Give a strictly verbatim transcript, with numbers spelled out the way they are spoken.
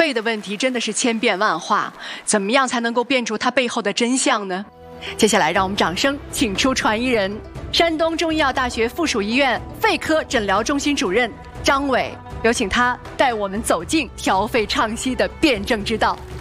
肺的问题真的是千变万化，怎么样才能够辨出它背后的真相呢？接下来让我们掌声请出传译人，山东中医药大学附属医院肺科诊疗中心主任张伟，有请他带我们走进调肺畅息的辩证之道。